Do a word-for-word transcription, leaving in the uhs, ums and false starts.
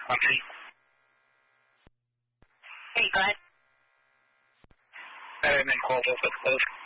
Okay. Hey, go ahead. I didn't call this, but close.